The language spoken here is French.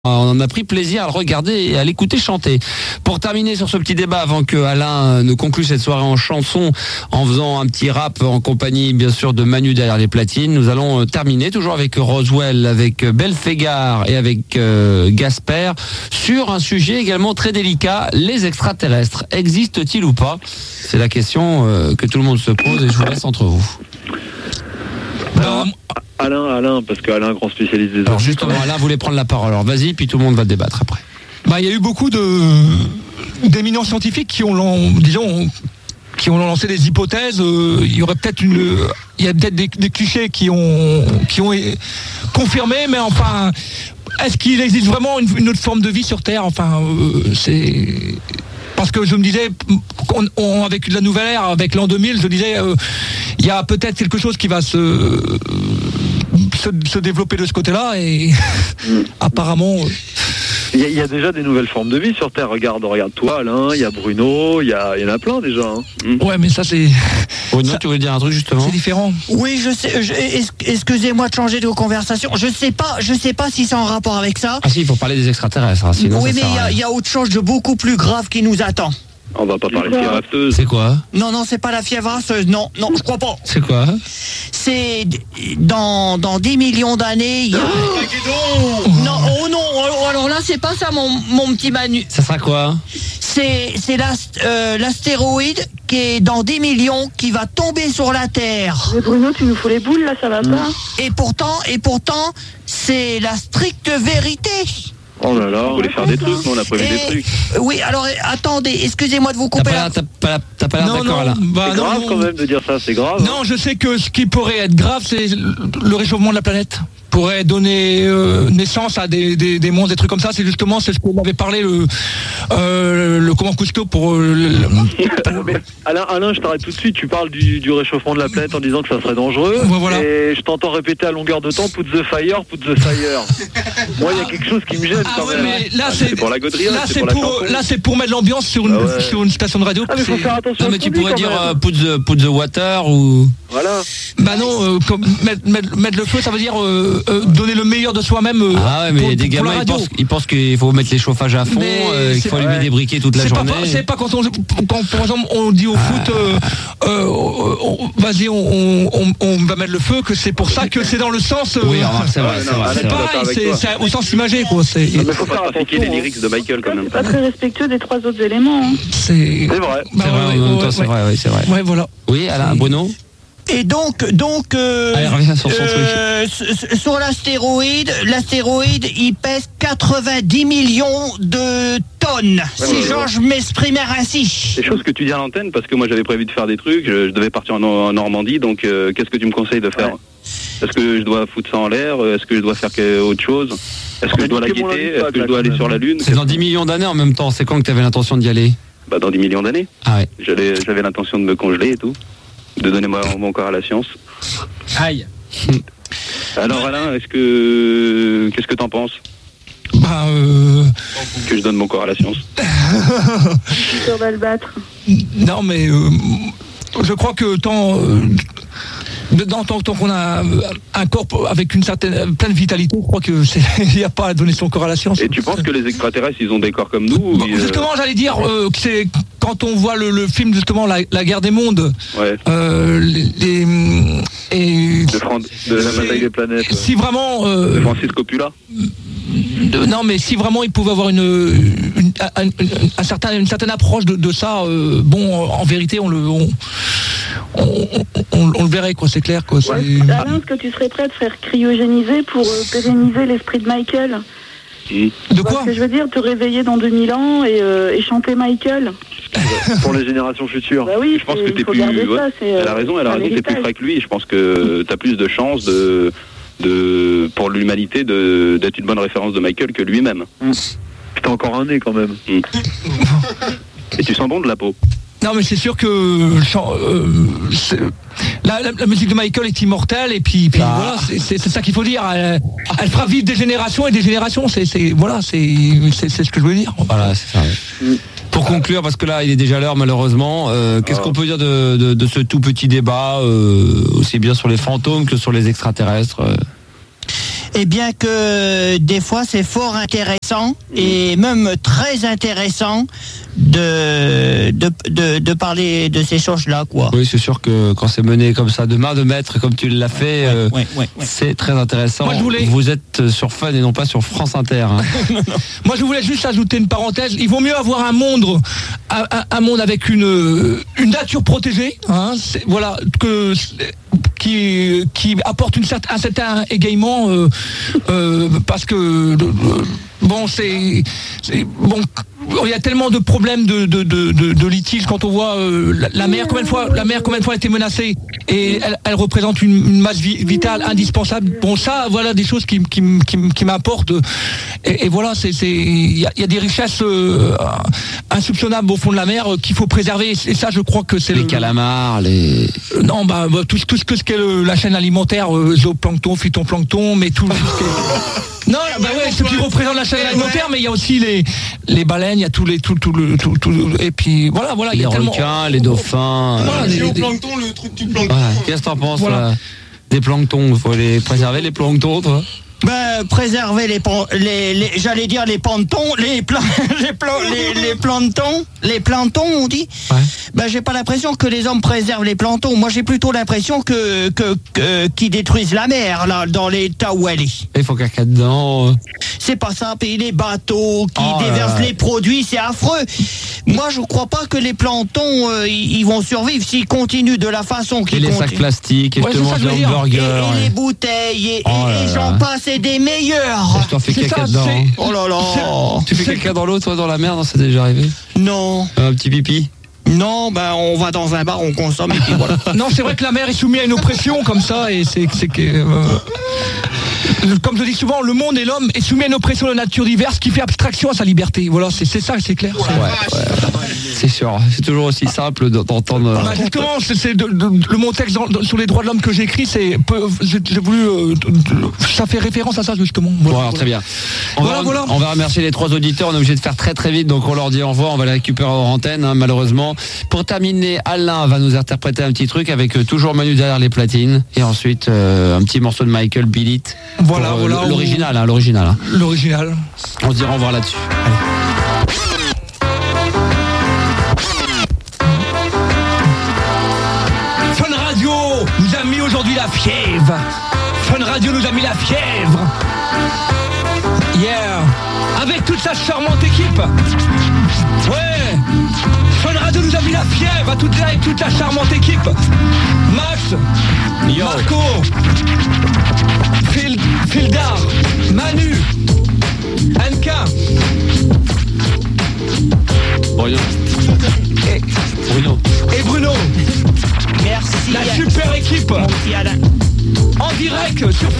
On a pris plaisir à le regarder et à l'écouter chanter. Pour terminer sur ce petit débat, avant que Alain ne conclue cette soirée en chanson, en faisant un petit rap en compagnie bien sûr de Manu derrière les platines, nous allons terminer toujours avec Roswell, avec Belphégor et avec Gasper, sur un sujet également très délicat, les extraterrestres. Existent-ils ou pas? C'est la question que tout le monde se pose et je vous laisse entre vous. Alain, parce qu'Alain est un grand spécialiste des... Alors justement, Alain voulait prendre la parole. Alors vas-y, puis tout le monde va débattre après. Il y a eu beaucoup d'éminents scientifiques qui ont lancé des hypothèses. Il y a peut-être des clichés qui ont confirmé, mais enfin, est-ce qu'il existe vraiment une autre forme de vie sur Terre? Enfin, c'est... Parce que je me disais, avec la nouvelle ère, avec l'an 2000, je disais, il y a peut-être quelque chose qui va se développer de ce côté-là, et apparemment... Il y a déjà des nouvelles formes de vie sur Terre. Regarde toi, Alain, il y a Bruno, il y en a plein déjà. Ouais, mais ça c'est... Bruno, tu voulais dire un truc justement? C'est différent. Oui, je sais. Excusez-moi de changer de conversation. Je sais pas si c'est en rapport avec ça. Ah si, il faut parler des extraterrestres. Hein, sinon oui, mais il y a autre chose de beaucoup plus grave qui nous attend. On va pas parler de fièvre afteuse. C'est quoi? Non, c'est pas la fièvre afteuse. Non, je crois pas. C'est quoi? C'est dans 10 millions d'années. Alors là, c'est pas ça, mon petit Manu. Ça sera quoi? C'est l'astéroïde qui est dans 10 millions qui va tomber sur la Terre. Mais Bruno, tu nous fous les boules là, ça va pas. Et pourtant, c'est la stricte vérité. Oh là là, on voulait faire des trucs, mais on a prévu des trucs. Oui, alors attendez, excusez-moi de vous couper. T'as pas l'air d'accord là. C'est grave quand même de dire ça, c'est grave. Non, je sais que ce qui pourrait être grave, c'est le réchauffement de la planète. Pourrait donner naissance à des monstres, des trucs comme ça. C'est justement ce qu'on avait parlé le comment Cousteau pour Alain, je t'arrête tout de suite. Tu parles du réchauffement de la planète en disant que ça serait dangereux. Ouais, voilà. Et je t'entends répéter à longueur de temps put the fire. Moi, il y a quelque chose qui me gêne quand même. Mais là, c'est pour la gauderie. Là, c'est pour mettre l'ambiance sur une station de radio. Mais faut faire attention. Non, mais tu pourrais dire put the water ou... Voilà. Bah non, mettre le feu, ça veut dire donner le meilleur de soi-même. Ah ouais, mais des gamins ils pensent qu'il faut mettre les chauffages à fond, qu'il faut allumer des briquets toute la journée. C'est pas quand par exemple on dit au foot vas-y on va mettre le feu, que c'est pour ça que c'est dans le sens. Oui, c'est vrai. C'est pareil, c'est au sens imagé quoi. Il faut faire appliquer les lyrics de Michael quand même. C'est pas très respectueux des trois autres éléments. C'est vrai. C'est vrai. Ouais, voilà. Oui, Alain, Bruno. Et donc, allez, reviens sur son truc. Sur l'astéroïde, il pèse 90 millions de tonnes. Si je m'exprimer ainsi. Des choses que tu dis à l'antenne, parce que moi j'avais prévu de faire des trucs, je devais partir en Normandie, donc qu'est-ce que tu me conseilles de faire? Est-ce que je dois foutre ça en l'air? Est-ce que je dois faire autre chose? Est-ce que je dois la guetter? Est-ce que je dois aller sur la Lune? C'est dans 10 millions d'années en même temps. C'est quand que tu avais l'intention d'y aller? Bah dans 10 millions d'années. Ah ouais. J'avais l'intention de me congeler et tout. De donner mon corps à la science. Aïe. Alors Alain, qu'est-ce que t'en penses? Que je donne mon corps à la science. On va le battre. Non mais je crois que tant qu'on a un corps avec une certaine pleine vitalité, je crois que il n'y a pas à donner son corps à la science. Et tu penses que les extraterrestres ils ont des corps comme nous? Justement, j'allais dire que c'est quand on voit le film justement la guerre des mondes. Ouais. De la bataille des planètes. Si vraiment. De Francis Coppola. Non, mais si vraiment il pouvait avoir une certaine approche de ça, en vérité, on le verrait, quoi, c'est clair, quoi. Alain, est-ce que tu serais prêt à te faire cryogéniser pour pérenniser l'esprit de Michael? De quoi? Ce que je veux dire, te réveiller dans 2000 ans et chanter Michael. Pour les générations futures. Bah oui, je pense que t'es plus... elle a raison, t'es plus frais que lui. Je pense que t'as plus de chances pour l'humanité d'être une bonne référence de Michael que lui-même. T'as encore un nez quand même. Et tu sens bon de la peau. Non, mais c'est sûr que la musique de Michael est immortelle, et puis voilà, c'est ça qu'il faut dire. Elle fera vivre des générations et des générations. C'est ce que je veux dire. Voilà, c'est ça. Pour conclure, parce que là, il est déjà l'heure malheureusement, qu'est-ce qu'on peut dire de ce tout petit débat, aussi bien sur les fantômes que sur les extraterrestres? Eh bien que des fois c'est fort intéressant et même très intéressant de parler de ces choses-là, quoi. Oui, c'est sûr que quand c'est mené comme ça, de main de maître, comme tu l'as fait, c'est très intéressant. Moi, vous êtes sur Fun et non pas sur France Inter. Hein. Moi, je voulais juste ajouter une parenthèse. Il vaut mieux avoir un monde avec une nature protégée, hein, voilà, qui apporte un certain égaiement, parce que bon, il y a tellement de problèmes de litige quand on voit la mer, combien de fois a été menacée et elle représente une masse vitale indispensable. Bon, ça, voilà des choses qui m'apportent, et voilà, il y a des richesses insoupçonnables au fond de la mer qu'il faut préserver, et ça, je crois que c'est les calamars, non, tout ce qu'est la chaîne alimentaire, zooplancton, phytoplancton, mais tout. Non, ce qui représente la chaîne alimentaire, mais il y a aussi les baleines, il y a tout et puis voilà, il y a les requins, les dauphins. Le zooplancton, le truc du plancton. Qu'est-ce que t'en penses, là, des planctons? Faut les préserver, les planctons, toi? Préserver les j'allais dire les planctons, les planctons, on dit. Ouais. J'ai pas l'impression que les hommes préservent les planctons. Moi, j'ai plutôt l'impression qu'ils détruisent la mer, là, dans l'état où elle est. Il faut caca dedans. C'est pas simple. Et les bateaux qui déversent les produits, c'est affreux. Moi, je crois pas que les planctons, ils vont survivre s'ils continuent de la façon qu'ils continuent. Et les sacs plastiques, et je te mange des hamburgers. Et les bouteilles, et j'en passe. C'est des meilleurs. Je t'en fais caca dedans. Oh là là. Tu fais caca dans l'eau, toi, dans la mer? Non, c'est déjà arrivé? Non. Un petit pipi? Non, on va dans un bar, on consomme et puis voilà. Non, c'est vrai que la mer est soumise à une oppression comme ça, et comme je dis souvent, le monde et l'homme est soumis à une oppression de nature diverse qui fait abstraction à sa liberté. Voilà, c'est ça, c'est clair. C'est sûr, c'est toujours aussi simple d'entendre. Justement, le mon texte sur les droits de l'homme que j'écris, j'ai voulu, ça fait référence à ça justement. Bon, alors très bien. On va remercier les 3 auditeurs. On est obligé de faire très très vite, donc on leur dit au revoir. On va les récupérer hors antenne, hein, malheureusement. Pour terminer, Alain va nous interpréter un petit truc avec toujours Manu derrière les platines, et ensuite un petit morceau de Michael, Beat It. Voilà, l'original, hein, l'original. Hein. L'original. On se dit au revoir là-dessus. Allez. Fun Radio nous a mis aujourd'hui la fièvre. Fun Radio nous a mis la fièvre. Yeah. Avec toute sa charmante équipe. Ouais. Fun Radio nous a mis la fièvre avec toute la charmante équipe. Max, Yo. Marco, Fildar, Manu, Anka, et Bruno. Merci. La super équipe. En direct sur